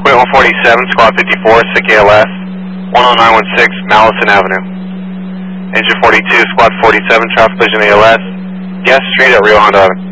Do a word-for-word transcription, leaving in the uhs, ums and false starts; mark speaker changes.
Speaker 1: one forty-seven, Squad fifty-four, S I C A L S, one oh nine one six, Mallison Avenue. Engine forty-two, Squad forty-seven, traffic collision A L S, Guest Street at Rio Hondo.